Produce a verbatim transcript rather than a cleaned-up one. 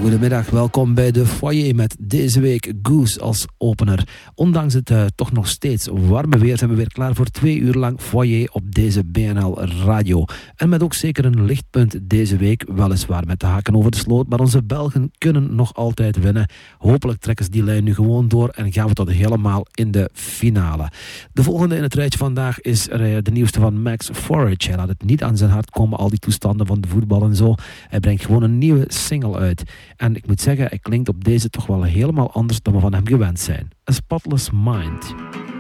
Goedemiddag, welkom bij de foyer met deze week Goose als opener. Ondanks het uh, toch nog steeds warme weer zijn we weer klaar voor twee uur lang foyer op deze B N L Radio. En met ook zeker een lichtpunt deze week, weliswaar met de haken over de sloot, maar onze Belgen kunnen nog altijd winnen. Hopelijk trekken ze die lijn nu gewoon door en gaan we tot helemaal in de finale. De volgende in het rijtje vandaag is er, uh, de nieuwste van Max Forage. Hij laat het niet aan zijn hart komen, al die toestanden van de voetbal en zo. Hij brengt gewoon een nieuwe single uit. En ik moet zeggen, hij klinkt op deze toch wel helemaal anders dan we van hem gewend zijn. A Spotless Mind.